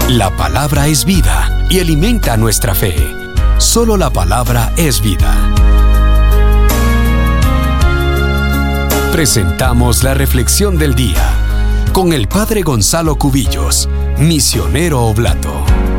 La palabra es vida y alimenta nuestra fe. Solo la palabra es vida. Presentamos la reflexión del día con el Padre Gonzalo Cubillos, misionero oblato.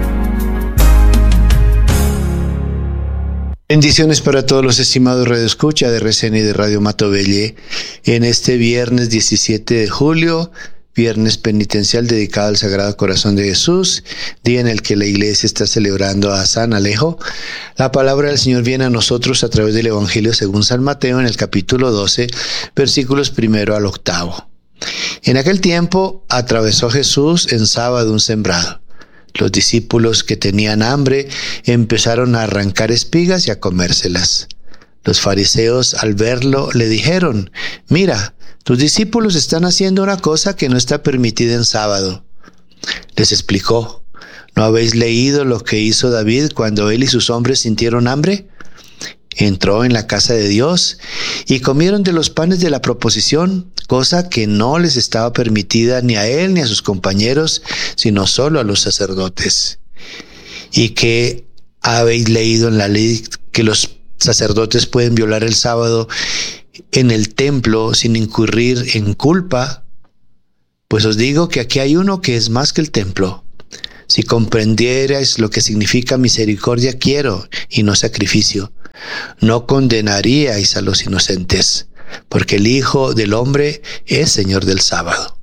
Bendiciones para todos los estimados radioescucha de RCN y de Radio Matovelle en este viernes 17 de julio, viernes penitencial dedicado al Sagrado Corazón de Jesús, día en el que la Iglesia está celebrando a San Alejo. La palabra del Señor viene a nosotros a través del Evangelio según San Mateo en el capítulo 12, versículos 1 al 8. En aquel tiempo atravesó Jesús en sábado un sembrado. Los discípulos que tenían hambre empezaron a arrancar espigas y a comérselas. Los fariseos al verlo le dijeron: «Mira, tus discípulos están haciendo una cosa que no está permitida en sábado». Les explicó: ¿no habéis leído lo que hizo David cuando él y sus hombres sintieron hambre? Entró en la casa de Dios y comieron de los panes de la proposición, cosa que no les estaba permitida ni a él ni a sus compañeros, sino solo a los sacerdotes. ¿Y qué habéis leído en la ley? Que los sacerdotes pueden violar el sábado en el templo sin incurrir en culpa. Pues os digo que aquí hay uno que es más que el templo. Si comprendierais lo que significa misericordia quiero y no sacrificio, no condenaríais a los inocentes, porque el Hijo del Hombre es Señor del sábado.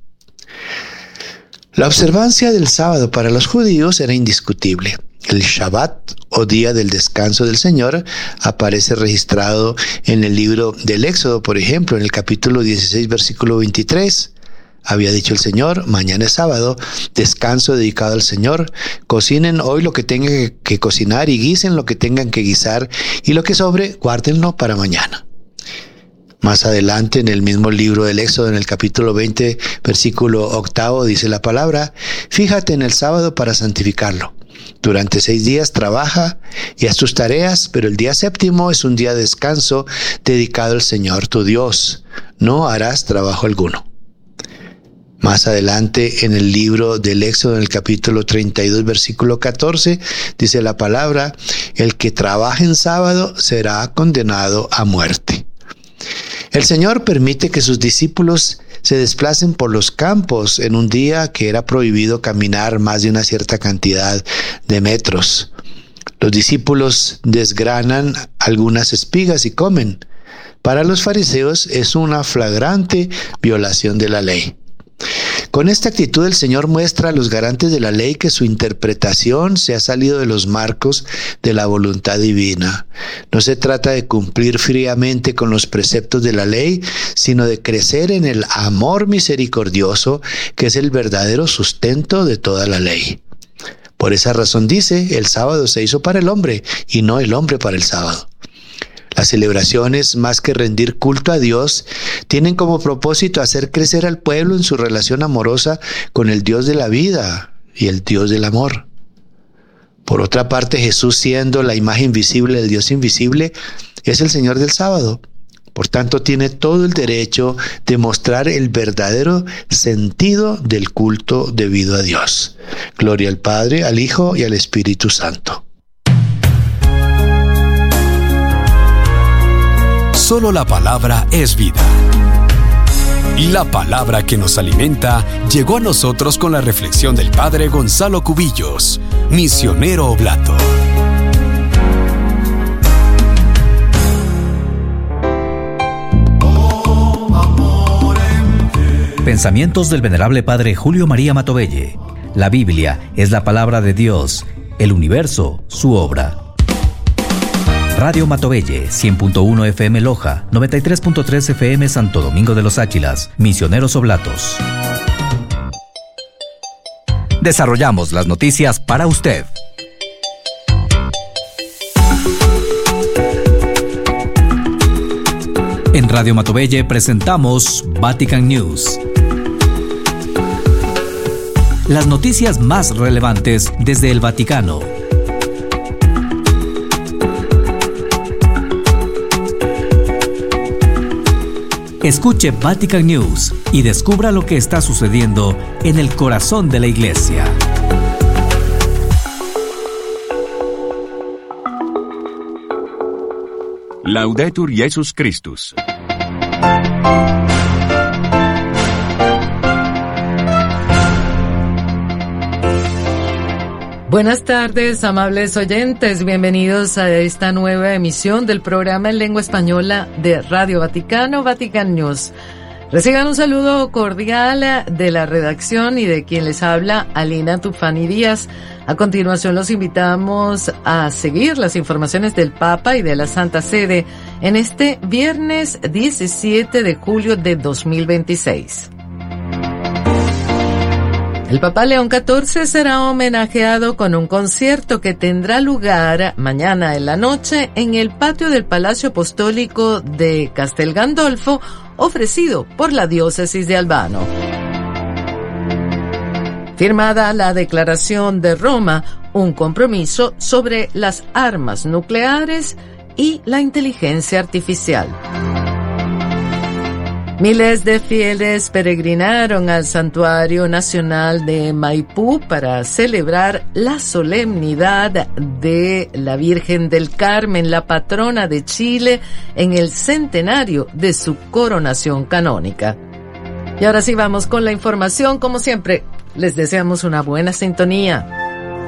La observancia del sábado para los judíos era indiscutible. El Shabbat, o día del descanso del Señor, aparece registrado en el libro del Éxodo, por ejemplo, en el capítulo 16, versículo 23. Había dicho el Señor: mañana es sábado, descanso dedicado al Señor. Cocinen hoy lo que tengan que cocinar y guisen lo que tengan que guisar, y lo que sobre, guárdenlo para mañana. Más adelante, en el mismo libro del Éxodo, en el capítulo 20, versículo 8, dice la palabra: fíjate en el sábado para santificarlo. Durante 6 días trabaja y haz tus tareas, pero el día séptimo es un día de descanso dedicado al Señor tu Dios. No harás trabajo alguno. Más adelante, en el libro del Éxodo, en el capítulo 32, versículo 14, dice la palabra: el que trabaja en sábado será condenado a muerte. El Señor permite que sus discípulos se desplacen por los campos en un día que era prohibido caminar más de una cierta cantidad de metros. Los discípulos desgranan algunas espigas y comen. Para los fariseos es una flagrante violación de la ley. Con esta actitud el Señor muestra a los garantes de la ley que su interpretación se ha salido de los marcos de la voluntad divina. No se trata de cumplir fríamente con los preceptos de la ley, sino de crecer en el amor misericordioso, que es el verdadero sustento de toda la ley. Por esa razón dice: el sábado se hizo para el hombre y no el hombre para el sábado. Las celebraciones, más que rendir culto a Dios, tienen como propósito hacer crecer al pueblo en su relación amorosa con el Dios de la vida y el Dios del amor. Por otra parte, Jesús, siendo la imagen visible del Dios invisible, es el Señor del sábado. Por tanto, tiene todo el derecho de mostrar el verdadero sentido del culto debido a Dios. Gloria al Padre, al Hijo y al Espíritu Santo. Solo la palabra es vida. La palabra que nos alimenta llegó a nosotros con la reflexión del Padre Gonzalo Cubillos, misionero oblato. Pensamientos del venerable Padre Julio María Matovelle. La Biblia es la palabra de Dios, el universo, su obra. Radio Matovelle, 100.1 FM Loja, 93.3 FM Santo Domingo de los Áchilas, misioneros oblatos. Desarrollamos las noticias para usted. En Radio Matovelle presentamos Vatican News. Las noticias más relevantes desde el Vaticano. Escuche Vatican News y descubra lo que está sucediendo en el corazón de la Iglesia. Laudetur Jesus Christus. Buenas tardes, amables oyentes. Bienvenidos a esta nueva emisión del programa en lengua española de Radio Vaticano, Vatican News. Reciban un saludo cordial de la redacción y de quien les habla, Alina Tufani Díaz. A continuación los invitamos a seguir las informaciones del Papa y de la Santa Sede en este viernes 17 de julio de 2026. El Papa León XIV será homenajeado con un concierto que tendrá lugar mañana en la noche en el patio del Palacio Apostólico de Castel Gandolfo, ofrecido por la diócesis de Albano. Firmada la Declaración de Roma, un compromiso sobre las armas nucleares y la inteligencia artificial. Miles de fieles peregrinaron al Santuario Nacional de Maipú para celebrar la solemnidad de la Virgen del Carmen, la patrona de Chile, en el centenario de su coronación canónica. Y ahora sí vamos con la información. Como siempre, les deseamos una buena sintonía.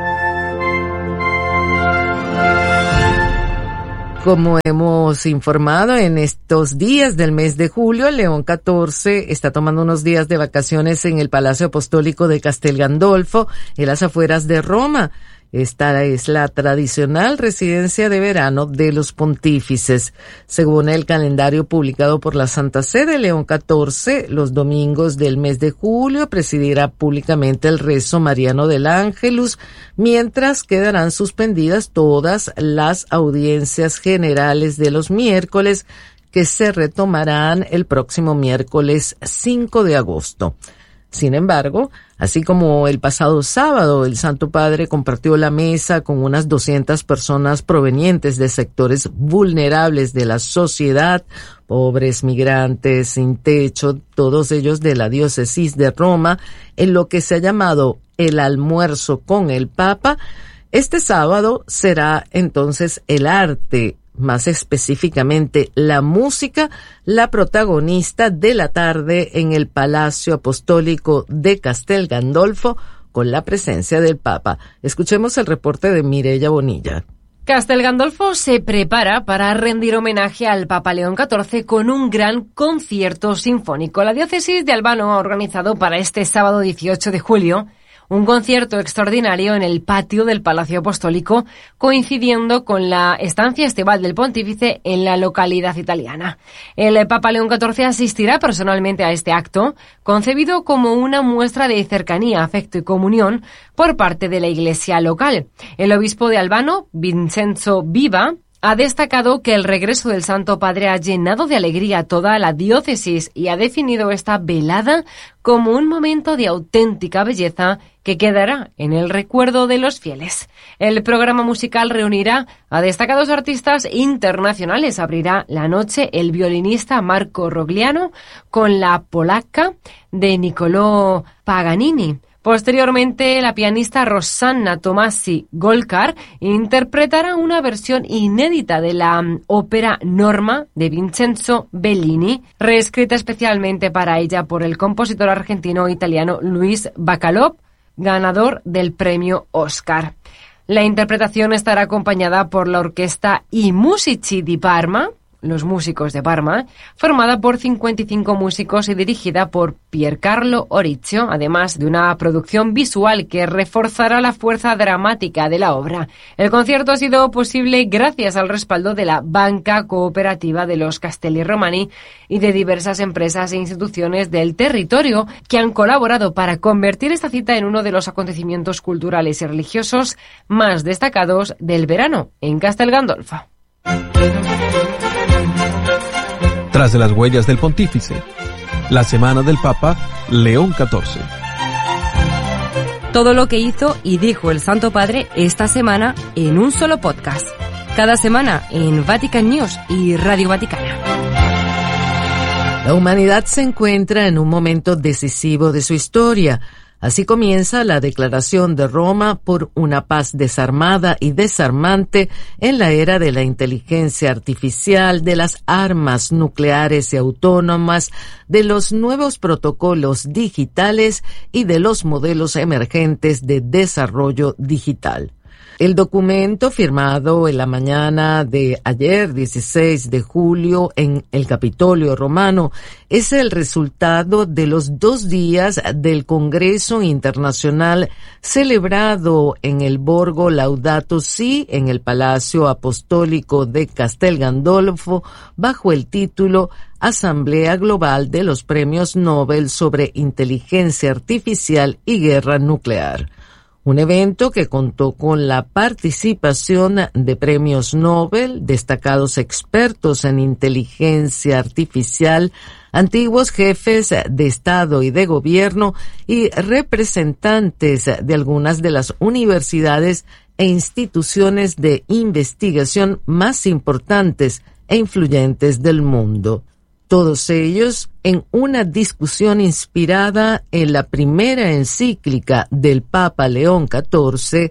Como hemos informado, en estos días del mes de julio, León XIV está tomando unos días de vacaciones en el Palacio Apostólico de Castel Gandolfo, en las afueras de Roma. Esta es la tradicional residencia de verano de los pontífices. Según el calendario publicado por la Santa Sede, León XIV, los domingos del mes de julio, presidirá públicamente el rezo mariano del Ángelus, mientras quedarán suspendidas todas las audiencias generales de los miércoles, que se retomarán el próximo miércoles 5 de agosto. Sin embargo, así como el pasado sábado, el Santo Padre compartió la mesa con unas 200 personas provenientes de sectores vulnerables de la sociedad, pobres, migrantes, sin techo, todos ellos de la diócesis de Roma, en lo que se ha llamado el almuerzo con el Papa. Este sábado será entonces el arte, más específicamente la música, la protagonista de la tarde en el Palacio Apostólico de Castel Gandolfo, con la presencia del Papa. Escuchemos el reporte de Mireya Bonilla. Castel Gandolfo se prepara para rendir homenaje al Papa León XIV con un gran concierto sinfónico. La diócesis de Albano ha organizado para este sábado 18 de julio un concierto extraordinario en el patio del Palacio Apostólico, coincidiendo con la estancia estival del pontífice en la localidad italiana. El Papa León XIV asistirá personalmente a este acto, concebido como una muestra de cercanía, afecto y comunión por parte de la Iglesia local. El obispo de Albano, Vincenzo Viva, ha destacado que el regreso del Santo Padre ha llenado de alegría a toda la diócesis y ha definido esta velada como un momento de auténtica belleza que quedará en el recuerdo de los fieles. El programa musical reunirá a destacados artistas internacionales. Abrirá la noche el violinista Marco Rogliano con la polacca de Niccolò Paganini. Posteriormente, la pianista Rosanna Tomasi Golkar interpretará una versión inédita de la ópera Norma de Vincenzo Bellini, reescrita especialmente para ella por el compositor argentino-italiano Luis Bacalov, ganador del premio Oscar. La interpretación estará acompañada por la orquesta I Musici di Parma, los músicos de Parma, formada por 55 músicos y dirigida por Piercarlo Orizio, además de una producción visual que reforzará la fuerza dramática de la obra. El concierto ha sido posible gracias al respaldo de la Banca Cooperativa de los Castelli Romani y de diversas empresas e instituciones del territorio que han colaborado para convertir esta cita en uno de los acontecimientos culturales y religiosos más destacados del verano en Castel Gandolfo. Tras de las huellas del pontífice, la semana del Papa León XIV. Todo lo que hizo y dijo el Santo Padre esta semana en un solo podcast. Cada semana en Vatican News y Radio Vaticana. La humanidad se encuentra en un momento decisivo de su historia. Así comienza la Declaración de Roma por una paz desarmada y desarmante en la era de la inteligencia artificial, de las armas nucleares y autónomas, de los nuevos protocolos digitales y de los modelos emergentes de desarrollo digital. El documento firmado en la mañana de ayer, 16 de julio, en el Capitolio Romano, es el resultado de los 2 días del Congreso Internacional celebrado en el Borgo Laudato Si, en el Palacio Apostólico de Castel Gandolfo, bajo el título Asamblea Global de los Premios Nobel sobre Inteligencia Artificial y Guerra Nuclear. Un evento que contó con la participación de premios Nobel, destacados expertos en inteligencia artificial, antiguos jefes de Estado y de Gobierno y representantes de algunas de las universidades e instituciones de investigación más importantes e influyentes del mundo. Todos ellos en una discusión inspirada en la primera encíclica del Papa León XIV,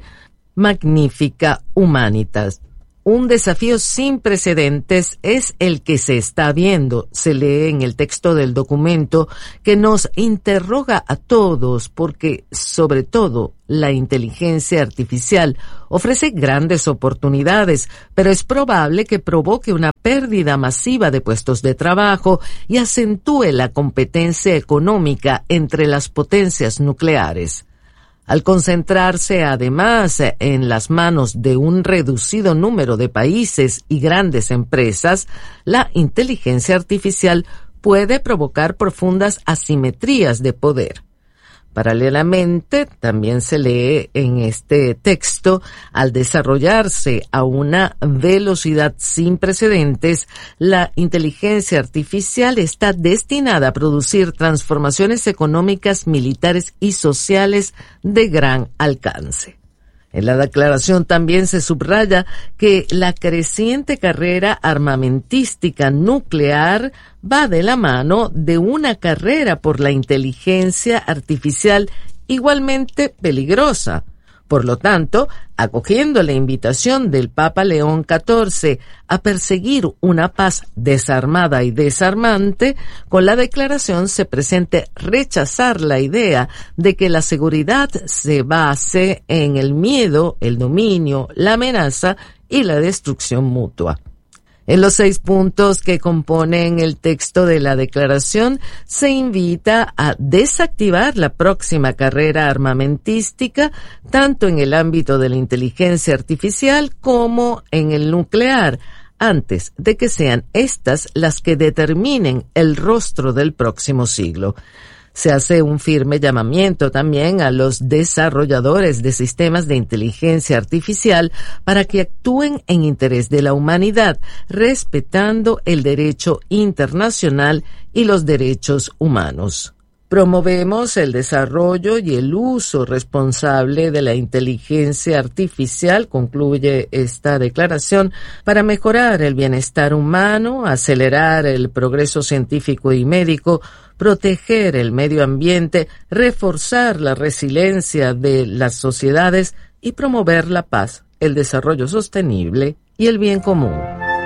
Magnificat Humanitas. Un desafío sin precedentes es el que se está viendo, se lee en el texto del documento, que nos interroga a todos porque, sobre todo, la inteligencia artificial ofrece grandes oportunidades, pero es probable que provoque una pérdida masiva de puestos de trabajo y acentúe la competencia económica entre las potencias nucleares. Al concentrarse además en las manos de un reducido número de países y grandes empresas, la inteligencia artificial puede provocar profundas asimetrías de poder. Paralelamente, también se lee en este texto, al desarrollarse a una velocidad sin precedentes, la inteligencia artificial está destinada a producir transformaciones económicas, militares y sociales de gran alcance. En la declaración también se subraya que la creciente carrera armamentística nuclear va de la mano de una carrera por la inteligencia artificial igualmente peligrosa. Por lo tanto, acogiendo la invitación del Papa León XIV a perseguir una paz desarmada y desarmante, con la declaración se pretende rechazar la idea de que la seguridad se base en el miedo, el dominio, la amenaza y la destrucción mutua. En los 6 puntos que componen el texto de la declaración, se invita a desactivar la próxima carrera armamentística, tanto en el ámbito de la inteligencia artificial como en el nuclear, antes de que sean estas las que determinen el rostro del próximo siglo. Se hace un firme llamamiento también a los desarrolladores de sistemas de inteligencia artificial para que actúen en interés de la humanidad, respetando el derecho internacional y los derechos humanos. Promovemos el desarrollo y el uso responsable de la inteligencia artificial, concluye esta declaración, para mejorar el bienestar humano, acelerar el progreso científico y médico, proteger el medio ambiente, reforzar la resiliencia de las sociedades y promover la paz, el desarrollo sostenible y el bien común.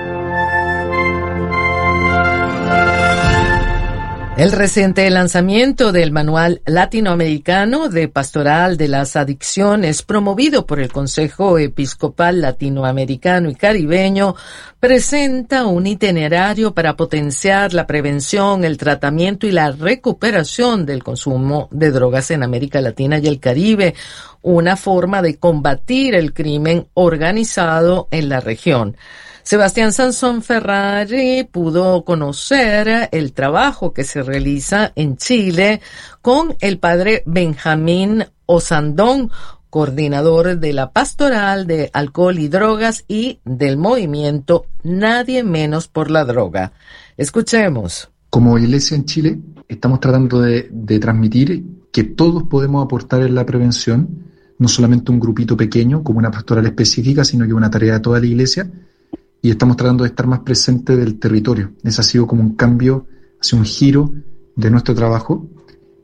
El reciente lanzamiento del Manual Latinoamericano de Pastoral de las Adicciones, promovido por el Consejo Episcopal Latinoamericano y Caribeño, presenta un itinerario para potenciar la prevención, el tratamiento y la recuperación del consumo de drogas en América Latina y el Caribe, una forma de combatir el crimen organizado en la región. Sebastián Sansón Ferrari pudo conocer el trabajo que se realiza en Chile con el padre Benjamín Osandón, coordinador de la Pastoral de Alcohol y Drogas y del movimiento Nadie Menos por la Droga. Escuchemos. Como iglesia en Chile estamos tratando de transmitir que todos podemos aportar en la prevención, no solamente un grupito pequeño como una pastoral específica, sino que una tarea de toda la iglesia. Y estamos tratando de estar más presentes del territorio. Ese ha sido como un cambio, ha sido un giro de nuestro trabajo.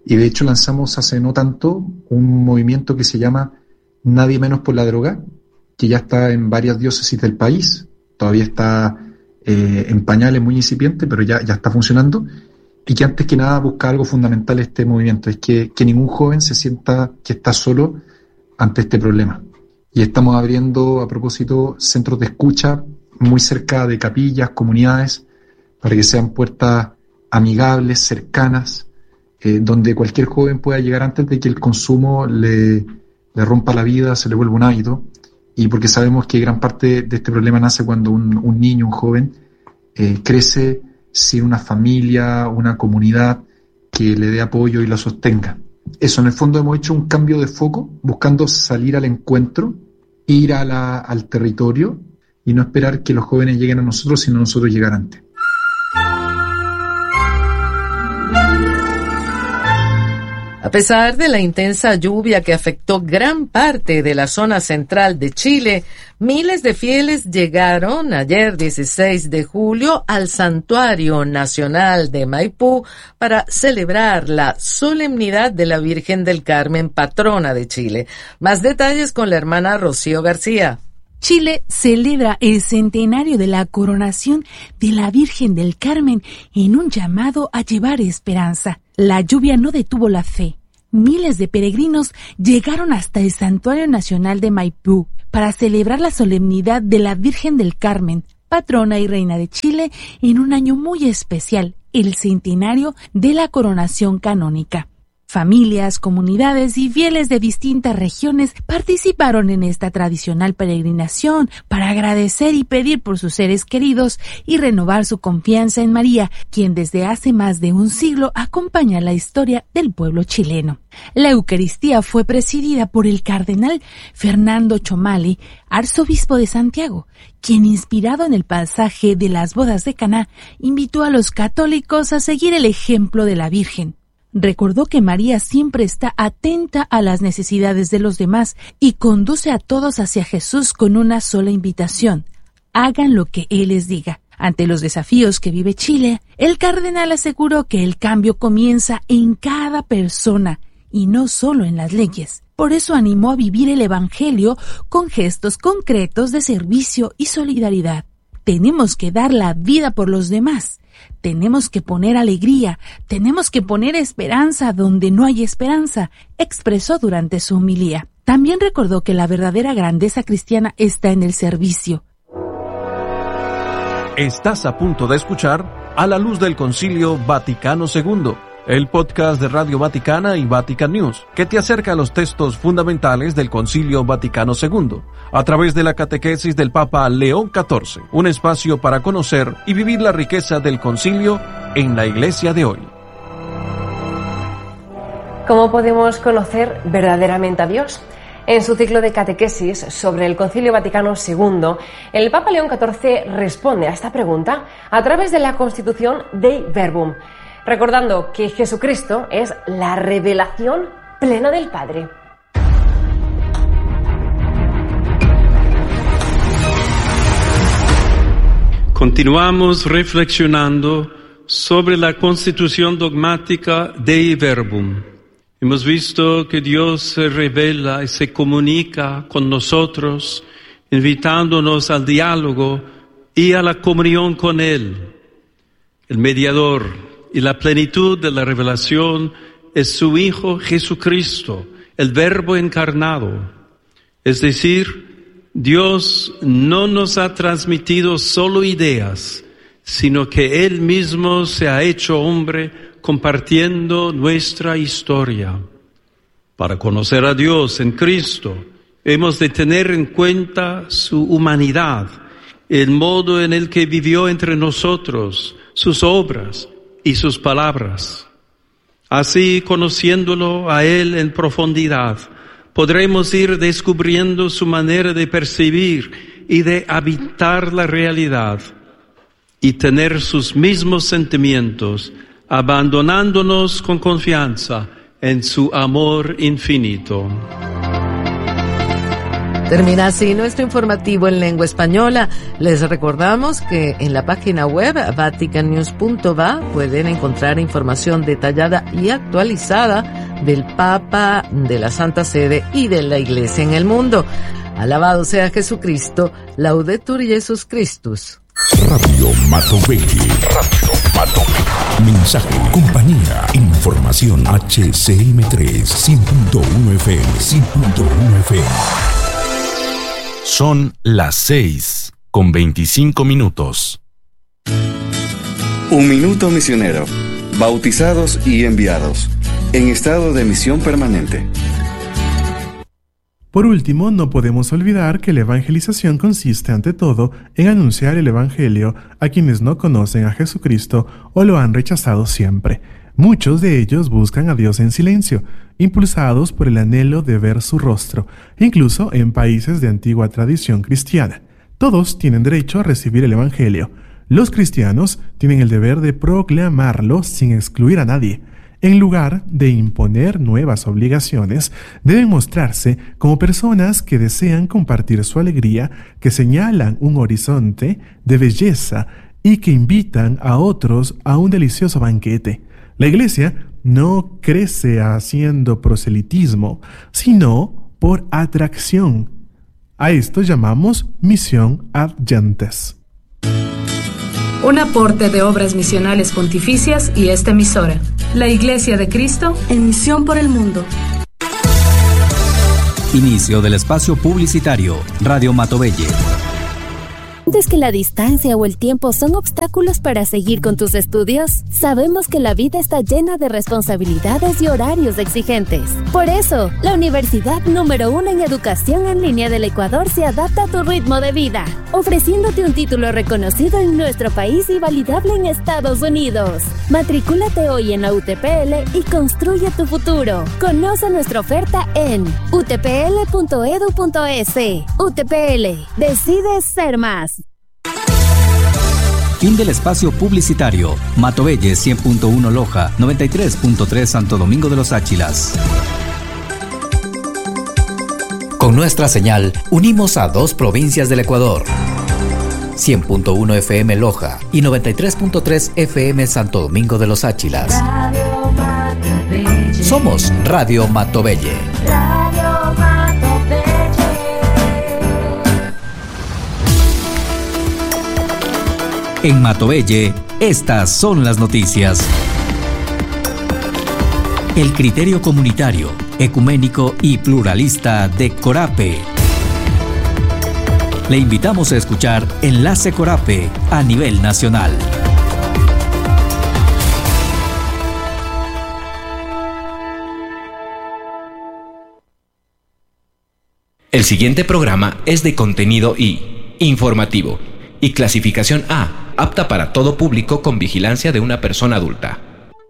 Y de hecho lanzamos hace no tanto un movimiento que se llama Nadie Menos por la Droga, que ya está en varias diócesis del país. Todavía está en pañales, muy incipiente, pero ya está funcionando. Y que antes que nada busca algo fundamental este movimiento, es que ningún joven se sienta que está solo ante este problema. Y estamos abriendo, a propósito, centros de escucha muy cerca de capillas, comunidades, para que sean puertas amigables, cercanas, donde cualquier joven pueda llegar antes de que el consumo le rompa la vida, se le vuelva un hábito, y porque sabemos que gran parte de este problema nace cuando un niño, un joven, crece sin una familia, una comunidad que le dé apoyo y lo sostenga. Eso, en el fondo hemos hecho un cambio de foco, buscando salir al encuentro, ir al territorio y no esperar que los jóvenes lleguen a nosotros, sino nosotros llegar antes. A pesar de la intensa lluvia que afectó gran parte de la zona central de Chile, miles de fieles llegaron ayer 16 de julio al Santuario Nacional de Maipú para celebrar la solemnidad de la Virgen del Carmen, patrona de Chile. Más detalles con la hermana Rocío García. Chile celebra el centenario de la coronación de la Virgen del Carmen en un llamado a llevar esperanza. La lluvia no detuvo la fe. Miles de peregrinos llegaron hasta el Santuario Nacional de Maipú para celebrar la solemnidad de la Virgen del Carmen, patrona y reina de Chile, en un año muy especial, el centenario de la coronación canónica. Familias, comunidades y fieles de distintas regiones participaron en esta tradicional peregrinación para agradecer y pedir por sus seres queridos y renovar su confianza en María, quien desde hace más de un siglo acompaña la historia del pueblo chileno. La Eucaristía fue presidida por el cardenal Fernando Chomali, arzobispo de Santiago, quien, inspirado en el pasaje de las bodas de Caná, invitó a los católicos a seguir el ejemplo de la Virgen. Recordó que María siempre está atenta a las necesidades de los demás y conduce a todos hacia Jesús con una sola invitación: hagan lo que Él les diga. Ante los desafíos que vive Chile, el cardenal aseguró que el cambio comienza en cada persona y no solo en las leyes. Por eso animó a vivir el Evangelio con gestos concretos de servicio y solidaridad. Tenemos que dar la vida por los demás. Tenemos que poner alegría, tenemos que poner esperanza donde no hay esperanza, expresó durante su homilía. También recordó que la verdadera grandeza cristiana está en el servicio. Estás a punto de escuchar A la Luz del Concilio Vaticano II, el podcast de Radio Vaticana y Vatican News, que te acerca a los textos fundamentales del Concilio Vaticano II, a través de la catequesis del Papa León XIV, un espacio para conocer y vivir la riqueza del concilio en la Iglesia de hoy. ¿Cómo podemos conocer verdaderamente a Dios? En su ciclo de catequesis sobre el Concilio Vaticano II, el Papa León XIV responde a esta pregunta a través de la Constitución Dei Verbum, recordando que Jesucristo es la revelación plena del Padre. Continuamos reflexionando sobre la constitución dogmática Dei Verbum. Hemos visto que Dios se revela y se comunica con nosotros, invitándonos al diálogo y a la comunión con Él. El mediador y la plenitud de la revelación es su Hijo Jesucristo, el Verbo encarnado. Es decir, Dios no nos ha transmitido solo ideas, sino que Él mismo se ha hecho hombre compartiendo nuestra historia. Para conocer a Dios en Cristo, hemos de tener en cuenta su humanidad, el modo en el que vivió entre nosotros, sus obras y sus palabras. Así, conociéndolo a Él en profundidad, podremos ir descubriendo su manera de percibir y de habitar la realidad y tener sus mismos sentimientos, abandonándonos con confianza en su amor infinito. Termina así nuestro informativo en lengua española. Les recordamos que en la página web vaticannews.va pueden encontrar información detallada y actualizada del Papa, de la Santa Sede y de la Iglesia en el mundo. Alabado sea Jesucristo. Laudetur Jesus Christus. Radio Matovelle. Mensaje, compañía, información. HCM3 100.1 FM. 100.1 FM. Son las 6:25. Un minuto misionero. Bautizados y enviados. En estado de misión permanente. Por último, no podemos olvidar que la evangelización consiste ante todo en anunciar el Evangelio a quienes no conocen a Jesucristo o lo han rechazado siempre. Muchos de ellos buscan a Dios en silencio, impulsados por el anhelo de ver su rostro, incluso en países de antigua tradición cristiana. Todos tienen derecho a recibir el Evangelio. Los cristianos tienen el deber de proclamarlo sin excluir a nadie. En lugar de imponer nuevas obligaciones, deben mostrarse como personas que desean compartir su alegría, que señalan un horizonte de belleza y que invitan a otros a un delicioso banquete. La Iglesia no crece haciendo proselitismo, sino por atracción. A esto llamamos misión ad gentes. Un aporte de Obras Misionales Pontificias y esta emisora. La Iglesia de Cristo en misión por el mundo. Inicio del espacio publicitario. Radio Matovelle. ¿Sientes que la distancia o el tiempo son obstáculos para seguir con tus estudios? Sabemos que la vida está llena de responsabilidades y horarios exigentes. Por eso, la universidad número 1 en educación en línea del Ecuador se adapta a tu ritmo de vida, ofreciéndote un título reconocido en nuestro país y validable en Estados Unidos. Matricúlate hoy en la UTPL y construye tu futuro. Conoce nuestra oferta en utpl.edu.es. UTPL, decides ser más. Fin del espacio publicitario. Matovelle 100.1 Loja, 93.3 Santo Domingo de los Áchilas. Con nuestra señal, unimos a 2 provincias del Ecuador. 100.1 FM Loja y 93.3 FM Santo Domingo de los Áchilas. Somos Radio Matovelle. En Matovelle, estas son las noticias. El criterio comunitario, ecuménico y pluralista de Corape. Le invitamos a escuchar Enlace Corape a nivel nacional. El siguiente programa es de contenido I, informativo, y clasificación A, apta para todo público con vigilancia de una persona adulta.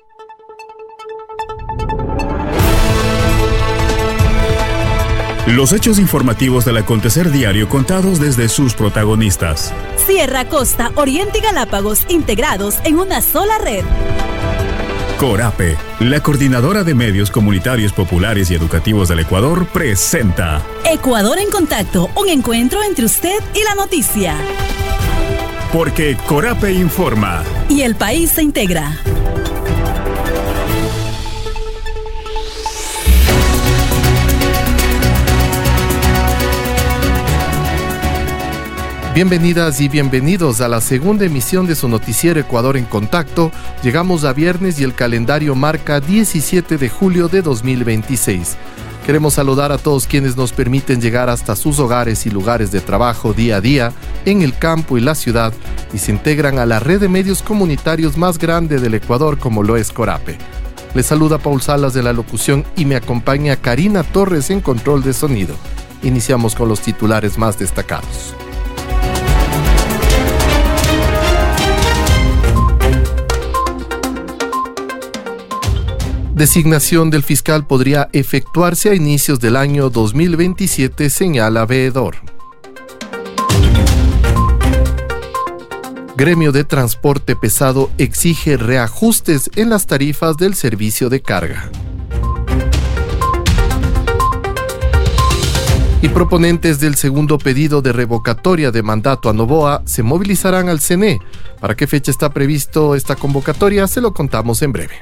Los hechos informativos del acontecer diario contados desde sus protagonistas. Sierra, Costa, Oriente y Galápagos integrados en una sola red. Corape, la coordinadora de medios comunitarios populares y educativos del Ecuador, presenta Ecuador en Contacto, un encuentro entre usted y la noticia. Porque Corape informa. Y el país se integra. Bienvenidas y bienvenidos a la segunda emisión de su noticiero Ecuador en Contacto. Llegamos a viernes y el calendario marca 17 de julio de 2026. Queremos saludar a todos quienes nos permiten llegar hasta sus hogares y lugares de trabajo día a día, en el campo y la ciudad, y se integran a la red de medios comunitarios más grande del Ecuador como lo es Corape. Les saluda Paul Salas de la locución y me acompaña Karina Torres en control de sonido. Iniciamos con los titulares más destacados. Designación del fiscal podría efectuarse a inicios del año 2027, señala veedor. Gremio de Transporte Pesado exige reajustes en las tarifas del servicio de carga. Y proponentes del segundo pedido de revocatoria de mandato a Noboa se movilizarán al CNE. ¿Para qué fecha está previsto esta convocatoria? Se lo contamos en breve.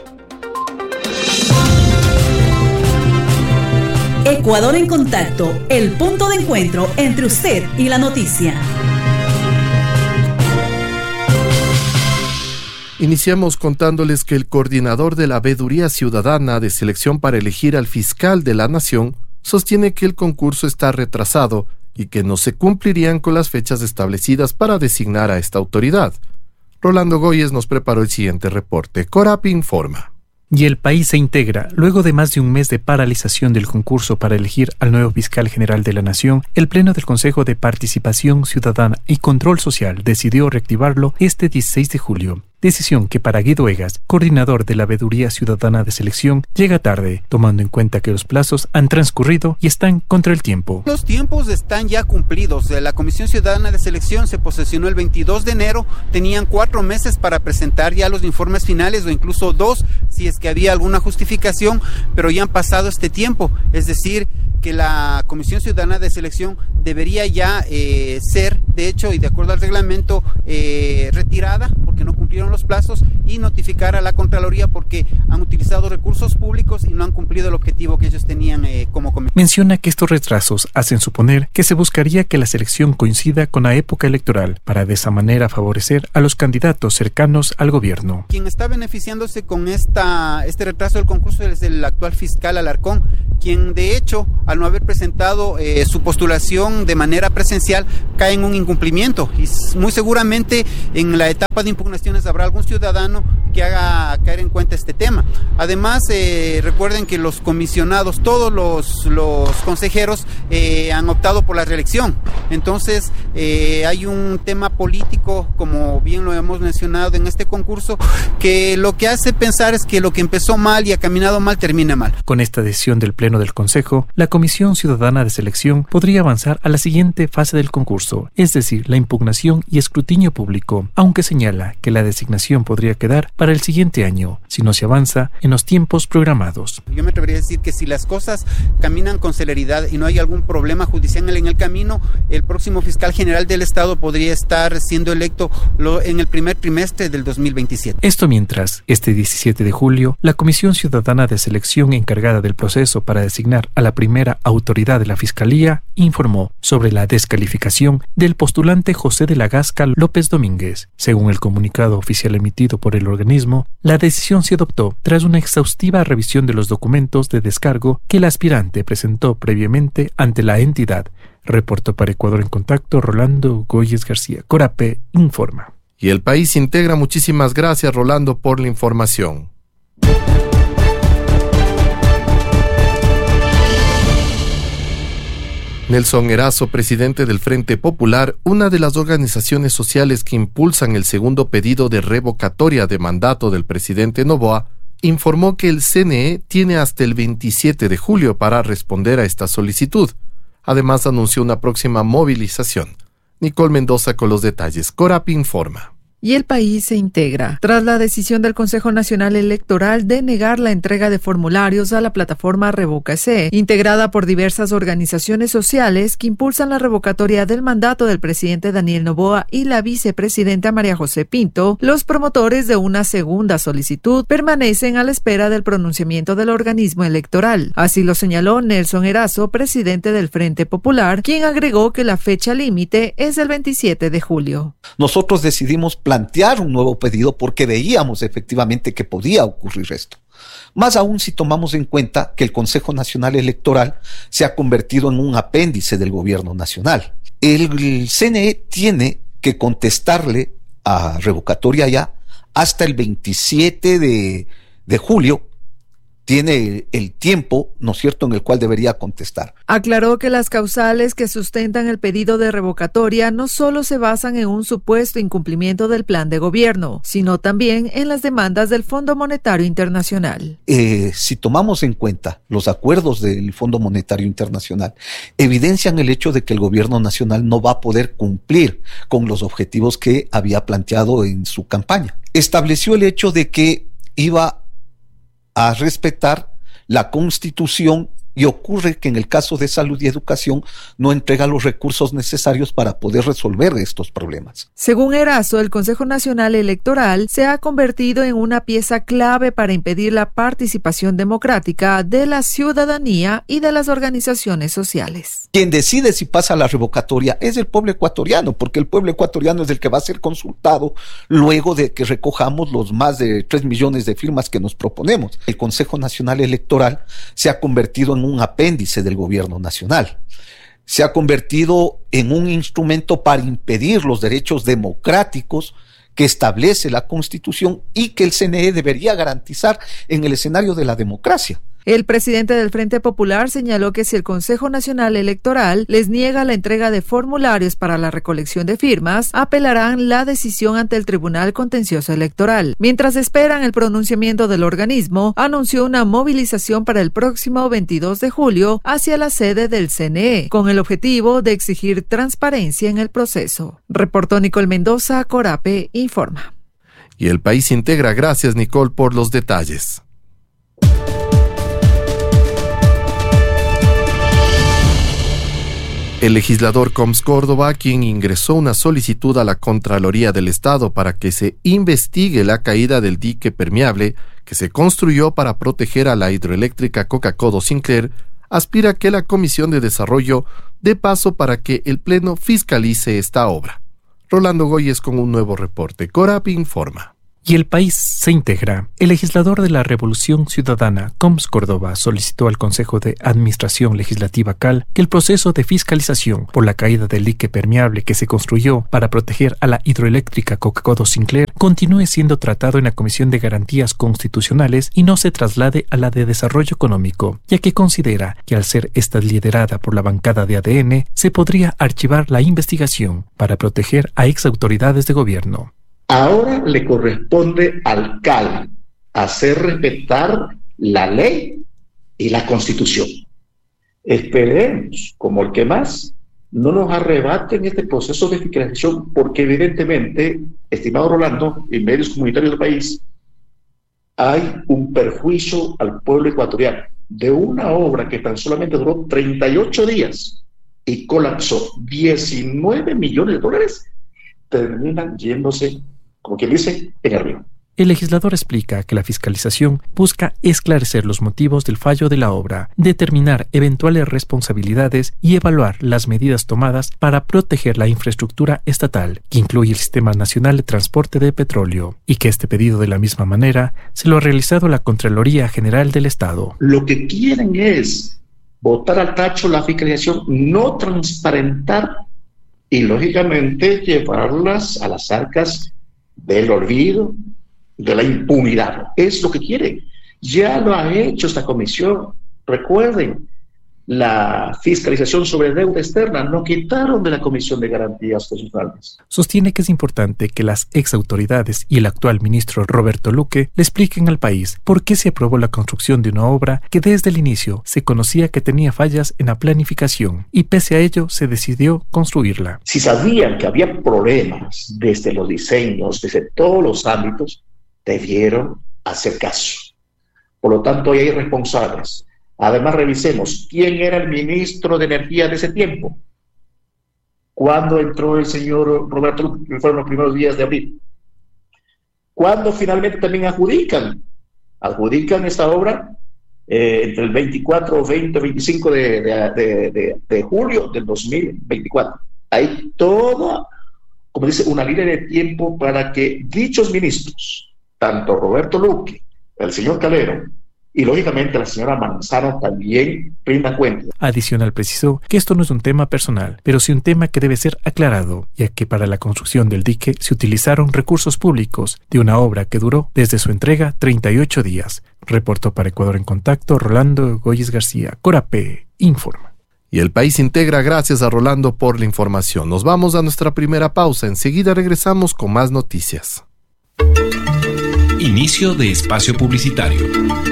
Ecuador en Contacto, el punto de encuentro entre usted y la noticia. Iniciamos contándoles que el coordinador de la Veeduría Ciudadana de Selección para elegir al fiscal de la Nación sostiene que el concurso está retrasado y que no se cumplirían con las fechas establecidas para designar a esta autoridad. Rolando Goyes nos preparó el siguiente reporte. Corap informa. Y el país se integra. Luego de más de un mes de paralización del concurso para elegir al nuevo fiscal general de la Nación, el Pleno del Consejo de Participación Ciudadana y Control Social decidió reactivarlo este 16 de julio. Decisión que para Guido Egas, coordinador de la Veeduría Ciudadana de Selección, llega tarde, tomando en cuenta que los plazos han transcurrido y están contra el tiempo. Los tiempos están ya cumplidos. La Comisión Ciudadana de Selección se posesionó el 22 de enero, tenían 4 meses para presentar ya los informes finales o incluso 2 si es que había alguna justificación, pero ya han pasado este tiempo, es decir, que la Comisión Ciudadana de Selección debería ya ser, de hecho, y de acuerdo al reglamento, retirada porque no cumplieron los plazos y notificar a la Contraloría porque han utilizado recursos públicos y no han cumplido el objetivo que ellos tenían como comisión. Menciona que estos retrasos hacen suponer que se buscaría que la selección coincida con la época electoral para de esa manera favorecer a los candidatos cercanos al gobierno. Quien está beneficiándose con este retraso del concurso es el actual fiscal Alarcón, quien de hecho al no haber presentado su postulación de manera presencial cae en un incumplimiento y muy seguramente en la etapa de impugnaciones habrá algún ciudadano que haga caer en cuenta este tema. Además, recuerden que los comisionados, todos los consejeros han optado por la reelección. Entonces, hay un tema político, como bien lo hemos mencionado en este concurso, que lo que hace pensar es que lo que empezó mal y ha caminado mal, termina mal. Con esta decisión del Pleno del Consejo, la Comisión Ciudadana de Selección podría avanzar a la siguiente fase del concurso, es decir, la impugnación y escrutinio público, aunque señala que la designación podría quedar para el siguiente año, si no se avanza en los tiempos programados. Yo me atrevería a decir que si las cosas caminan con celeridad y no hay algún problema judicial en el camino, el próximo fiscal general del Estado podría estar siendo electo en el primer trimestre del 2027. Esto mientras, este 17 de julio, la Comisión Ciudadana de Selección encargada del proceso para designar a la primera autoridad de la Fiscalía informó sobre la descalificación del postulante José de la Gasca López Domínguez. Según el comunicado oficial emitido por el organismo, la decisión se adoptó tras una exhaustiva revisión de los documentos de descargo que el aspirante presentó previamente ante la entidad. Reportó para Ecuador en Contacto Rolando Goyes García. Corape informa. Y el país integra. Muchísimas gracias, Rolando, por la información. Nelson Erazo, presidente del Frente Popular, una de las organizaciones sociales que impulsan el segundo pedido de revocatoria de mandato del presidente Noboa, informó que el CNE tiene hasta el 27 de julio para responder a esta solicitud. Además, anunció una próxima movilización. Nicole Mendoza con los detalles. Corap informa. Y el país se integra tras la decisión del Consejo Nacional Electoral de negar la entrega de formularios a la plataforma Revócase, integrada por diversas organizaciones sociales que impulsan la revocatoria del mandato del presidente Daniel Noboa y la vicepresidenta María José Pinto. Los promotores de una segunda solicitud permanecen a la espera del pronunciamiento del organismo electoral. Así lo señaló Nelson Erazo, presidente del Frente Popular, quien agregó que la fecha límite es el 27 de julio. Nosotros decidimos plantear un nuevo pedido porque veíamos efectivamente que podía ocurrir esto. Más aún si tomamos en cuenta que el Consejo Nacional Electoral se ha convertido en un apéndice del gobierno nacional. El CNE tiene que contestarle a revocatoria ya hasta el 27 de julio. Tiene el tiempo, ¿no es cierto?, en el cual debería contestar. Aclaró que las causales que sustentan el pedido de revocatoria no solo se basan en un supuesto incumplimiento del plan de gobierno, sino también en las demandas del Fondo Monetario Internacional. Si tomamos en cuenta los acuerdos del Fondo Monetario Internacional, evidencian el hecho de que el gobierno nacional no va a poder cumplir con los objetivos que había planteado en su campaña. Estableció el hecho de que iba a respetar la Constitución Y ocurre que en el caso de salud y educación no entrega los recursos necesarios para poder resolver estos problemas. Según Erazo, el Consejo Nacional Electoral se ha convertido en una pieza clave para impedir la participación democrática de la ciudadanía y de las organizaciones sociales. Quien decide si pasa la revocatoria es el pueblo ecuatoriano, porque el pueblo ecuatoriano es el que va a ser consultado luego de que recojamos los más de 3 millones de firmas que nos proponemos. El Consejo Nacional Electoral se ha convertido en un apéndice del gobierno nacional. Se ha convertido en un instrumento para impedir los derechos democráticos que establece la Constitución y que el CNE debería garantizar en el escenario de la democracia. El presidente del Frente Popular señaló que si el Consejo Nacional Electoral les niega la entrega de formularios para la recolección de firmas, apelarán la decisión ante el Tribunal Contencioso Electoral. Mientras esperan el pronunciamiento del organismo, anunció una movilización para el próximo 22 de julio hacia la sede del CNE, con el objetivo de exigir transparencia en el proceso. Reportó Nicole Mendoza, Corape Informa. Y El País Integra. Gracias, Nicole, por los detalles. El legislador Coms Córdoba, quien ingresó una solicitud a la Contraloría del Estado para que se investigue la caída del dique permeable que se construyó para proteger a la hidroeléctrica Coca-Codo Sinclair, aspira a que la Comisión de Desarrollo dé paso para que el Pleno fiscalice esta obra. Rolando Goyes con un nuevo reporte. Corap informa. Y El País se integra. El legislador de la Revolución Ciudadana, Coms Córdoba, solicitó al Consejo de Administración Legislativa CAL que el proceso de fiscalización por la caída del dique permeable que se construyó para proteger a la hidroeléctrica Coca-Codo Sinclair continúe siendo tratado en la Comisión de Garantías Constitucionales y no se traslade a la de Desarrollo Económico, ya que considera que al ser esta liderada por la bancada de ADN, se podría archivar la investigación para proteger a exautoridades de gobierno. Ahora le corresponde al CAL hacer respetar la ley y la Constitución. Esperemos, como el que más, no nos arrebaten este proceso de fiscalización, porque evidentemente, estimado Rolando, en medios comunitarios del país, hay un perjuicio al pueblo ecuatoriano de una obra que tan solamente duró 38 días y colapsó. 19 millones de dólares terminan yéndose, como quien dice, en el río. El legislador explica que la fiscalización busca esclarecer los motivos del fallo de la obra, determinar eventuales responsabilidades y evaluar las medidas tomadas para proteger la infraestructura estatal, que incluye el Sistema Nacional de Transporte de Petróleo, y que este pedido de la misma manera se lo ha realizado la Contraloría General del Estado. Lo que quieren es botar al tacho la fiscalización, no transparentar y, lógicamente, llevarlas a las arcas del olvido, de la impunidad. Es lo que quiere. Ya lo ha hecho esta comisión. Recuerden, la fiscalización sobre deuda externa no quitaron de la Comisión de Garantías Constitucionales. Sostiene que es importante que las exautoridades y el actual ministro Roberto Luque le expliquen al país por qué se aprobó la construcción de una obra que desde el inicio se conocía que tenía fallas en la planificación y pese a ello se decidió construirla. Si sabían que había problemas desde los diseños, desde todos los ámbitos, debieron hacer caso. Por lo tanto, hoy hay responsables. Además, revisemos quién era el ministro de Energía de ese tiempo. ¿Cuándo entró el señor Roberto, que fueron los primeros días de abril? ¿Cuándo finalmente también adjudican esta obra? Entre el 24, 20, 25 de julio del 2024. Hay toda, como dice, una línea de tiempo para que dichos ministros, tanto Roberto Luque, el señor Calero, y lógicamente la señora Manzano también rinda cuenta. Adicional precisó que esto no es un tema personal, pero sí un tema que debe ser aclarado, ya que para la construcción del dique se utilizaron recursos públicos de una obra que duró desde su entrega 38 días. Reportó para Ecuador en Contacto Rolando Goyes García. Corape informa. Y El País integra. Gracias a Rolando por la información. Nos vamos a nuestra primera pausa. Enseguida regresamos con más noticias. Inicio de espacio publicitario.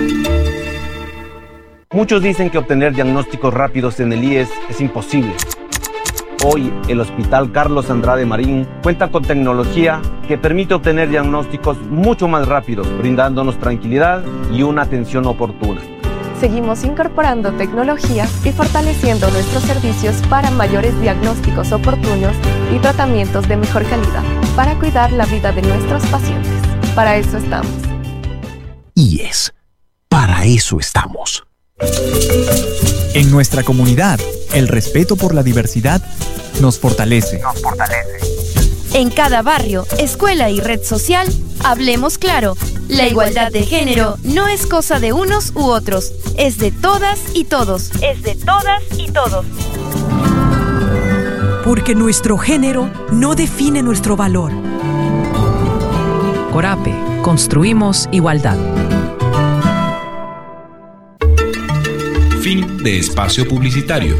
Muchos dicen que obtener diagnósticos rápidos en el IES es imposible. Hoy, el Hospital Carlos Andrade Marín cuenta con tecnología que permite obtener diagnósticos mucho más rápidos, brindándonos tranquilidad y una atención oportuna. seguimos incorporando tecnología y fortaleciendo nuestros servicios para mayores diagnósticos oportunos y tratamientos de mejor calidad, para cuidar la vida de nuestros pacientes. Para eso estamos. IES. Para eso estamos. En nuestra comunidad, el respeto por la diversidad nos fortalece. En cada barrio, escuela y red social, hablemos claro. La igualdad de género no es cosa de unos u otros, es de todas y todos. Es de todas y todos. Porque nuestro género no define nuestro valor. Corape, construimos igualdad. Fin de espacio publicitario.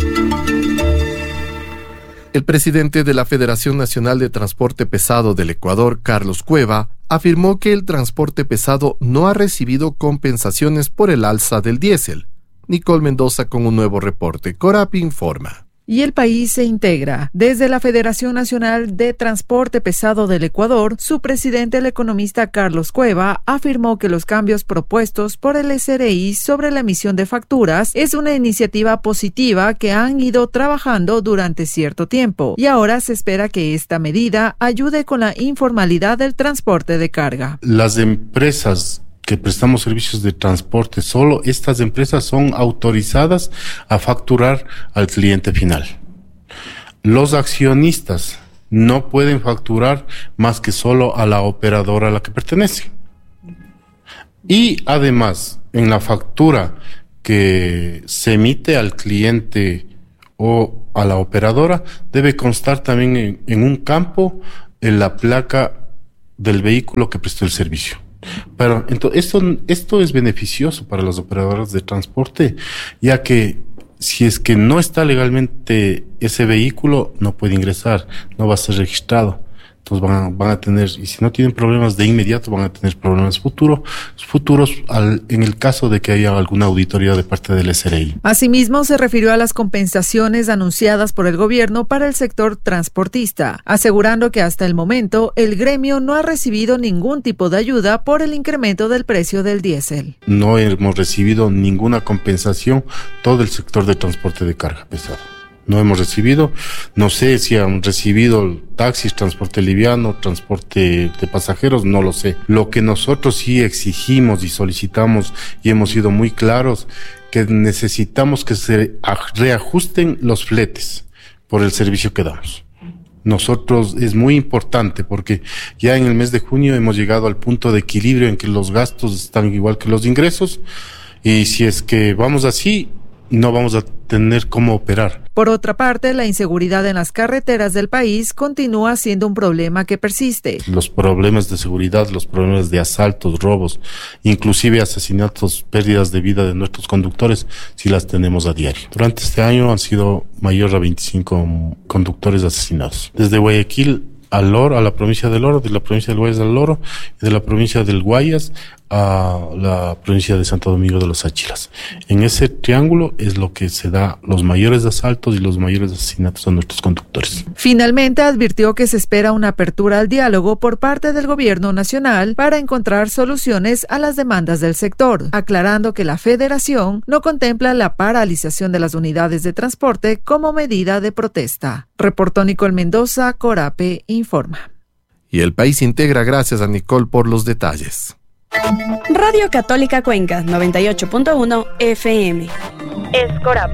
El presidente de la Federación Nacional de Transporte Pesado del Ecuador, Carlos Cueva, afirmó que el transporte pesado no ha recibido compensaciones por el alza del diésel. Nicole Mendoza con un nuevo reporte. Corapi informa. Y el país se integra. Desde la Federación Nacional de Transporte Pesado del Ecuador, su presidente, el economista Carlos Cueva, afirmó que los cambios propuestos por el SRI sobre la emisión de facturas es una iniciativa positiva que han ido trabajando durante cierto tiempo y ahora se espera que esta medida ayude con la informalidad del transporte de carga. Las empresas que prestamos servicios de transporte, solo estas empresas son autorizadas a facturar al cliente final. Los accionistas no pueden facturar más que solo a la operadora a la que pertenece. Y además, en la factura que se emite al cliente o a la operadora, debe constar también en un campo en la placa del vehículo que prestó el servicio. Pero entonces, esto es beneficioso para las operadoras de transporte, ya que si es que no está legalmente ese vehículo, no puede ingresar, no va a ser registrado. Entonces van a tener, y si no tienen problemas de inmediato, van a tener problemas futuros en el caso de que haya alguna auditoría de parte del SRI. Asimismo, se refirió a las compensaciones anunciadas por el gobierno para el sector transportista, asegurando que hasta el momento el gremio no ha recibido ningún tipo de ayuda por el incremento del precio del diésel. No hemos recibido ninguna compensación, todo el sector de transporte de carga pesada. No hemos recibido, no sé si han recibido taxis, transporte liviano, transporte de pasajeros, no lo sé. Lo que nosotros sí exigimos y solicitamos y hemos sido muy claros, que necesitamos que se reajusten los fletes por el servicio que damos. Nosotros es muy importante porque ya en el mes de junio hemos llegado al punto de equilibrio en que los gastos están igual que los ingresos, y si es que vamos así, no vamos a tener cómo operar. Por otra parte, la inseguridad en las carreteras del país continúa siendo un problema que persiste. Los problemas de seguridad, los problemas de asaltos, robos, inclusive asesinatos, pérdidas de vida de nuestros conductores, sí las tenemos a diario. Durante este año han sido mayor a 25 conductores asesinados. Desde Guayaquil al Loro, a la provincia del Loro, de la provincia del Guayas al Loro, y de la provincia del Guayas a la provincia de Santo Domingo de los Áchilas. En ese triángulo es lo que se da los mayores asaltos y los mayores asesinatos a nuestros conductores. Finalmente advirtió que se espera una apertura al diálogo por parte del gobierno nacional para encontrar soluciones a las demandas del sector, aclarando que la federación no contempla la paralización de las unidades de transporte como medida de protesta. Reportó Nicole Mendoza, Corape informa. Y el país integra, gracias a Nicole por los detalles. Radio Católica Cuenca 98.1 FM. Es Corape.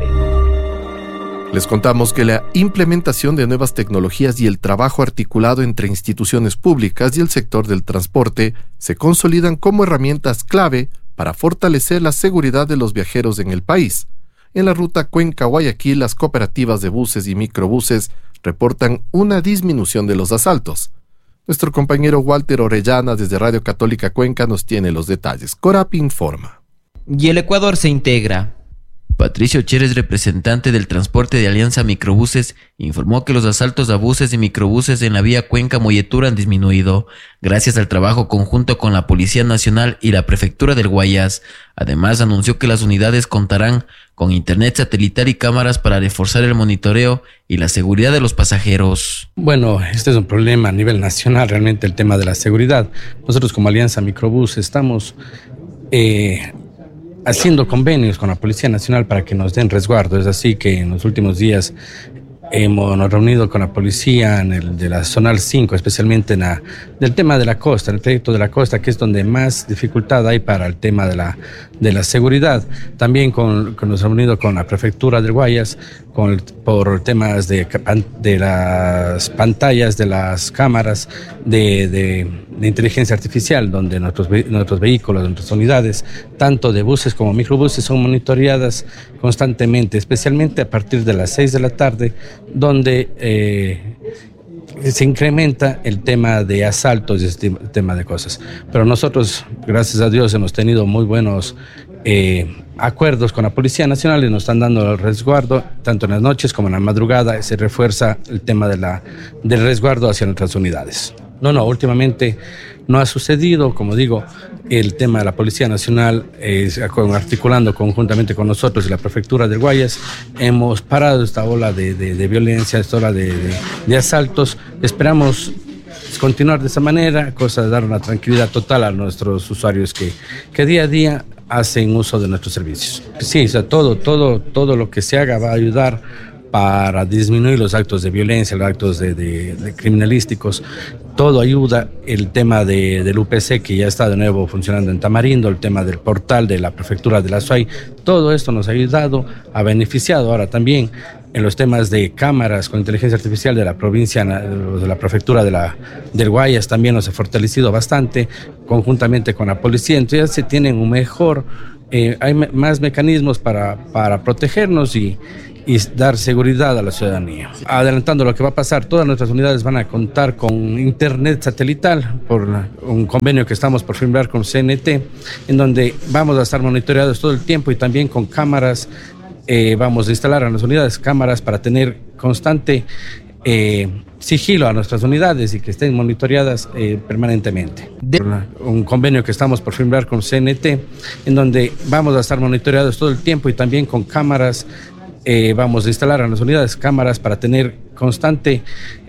Les contamos que la implementación de nuevas tecnologías y el trabajo articulado entre instituciones públicas y el sector del transporte se consolidan como herramientas clave para fortalecer la seguridad de los viajeros en el país. En la ruta Cuenca-Guayaquil, las cooperativas de buses y microbuses reportan una disminución de los asaltos. Nuestro compañero Walter Orellana desde Radio Católica Cuenca nos tiene los detalles. Corapi informa. Y el Ecuador se integra. Patricio Chérez, representante del transporte de Alianza Microbuses, informó que los asaltos a buses y microbuses en la vía Cuenca-Moyetura han disminuido, gracias al trabajo conjunto con la Policía Nacional y la Prefectura del Guayas. Además, anunció que las unidades contarán con internet satelital y cámaras para reforzar el monitoreo y la seguridad de los pasajeros. Bueno, este es un problema a nivel nacional, realmente el tema de la seguridad. Nosotros como Alianza Microbús estamos haciendo convenios con la Policía Nacional para que nos den resguardo. Es así que en los últimos días nos reunido con la policía de la Zonal 5, especialmente del tema de la costa, en el trayecto de la costa, que es donde más dificultad hay para el tema de la seguridad. También nos reunido con la Prefectura del Guayas por temas de las pantallas, de las cámaras de inteligencia artificial, donde nuestros vehículos, nuestras unidades, tanto de buses como microbuses, son monitoreadas constantemente, especialmente a partir de las 6 de la tarde, donde se incrementa el tema de asaltos y este tema de cosas. Pero nosotros, gracias a Dios, hemos tenido muy buenos acuerdos con la Policía Nacional y nos están dando el resguardo, tanto en las noches como en la madrugada. Se refuerza el tema del resguardo hacia nuestras unidades. No, últimamente no ha sucedido, como digo, el tema de la Policía Nacional, articulando conjuntamente con nosotros y la Prefectura del Guayas, hemos parado esta ola de violencia, esta ola de asaltos. Esperamos continuar de esa manera, cosa de dar una tranquilidad total a nuestros usuarios que día a día hacen uso de nuestros servicios. Sí, o sea, todo lo que se haga va a ayudar para disminuir los actos de violencia, los actos de criminalísticos. Todo ayuda. El tema del UPC, que ya está de nuevo funcionando en Tamarindo, el tema del portal de la Prefectura de la SUAY, todo esto nos ha ayudado, ha beneficiado. Ahora también en los temas de cámaras con inteligencia artificial de la provincia, de la Prefectura del Guayas, también nos ha fortalecido bastante, conjuntamente con la policía. Entonces ya se tienen hay más mecanismos para protegernos y dar seguridad a la ciudadanía. Adelantando lo que va a pasar, todas nuestras unidades van a contar con internet satelital por un convenio que estamos por firmar con CNT, en donde vamos a estar monitoreados todo el tiempo, y también con cámaras. Vamos a instalar a las unidades cámaras para tener constante sigilo a nuestras unidades y que estén monitoreadas permanentemente. Un convenio que estamos por firmar con CNT, en donde vamos a estar monitoreados todo el tiempo, y también con cámaras. Vamos a instalar a las unidades cámaras para tener constante